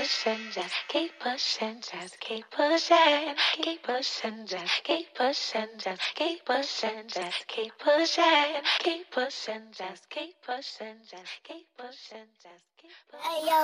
pushing, just keep pushing, just keep pushing, keep pushing, just keep pushing, just keep pushing, just keep pushing, keep pushing, just keep pushing, just keep pushing, just keep pushing.